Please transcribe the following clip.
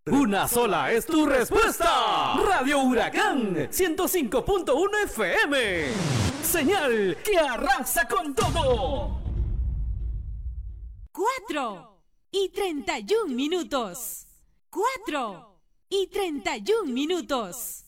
Una sola es tu respuesta. Radio Huracán 105.1 FM. Señal que arrasa con todo. 4:31. 4:31.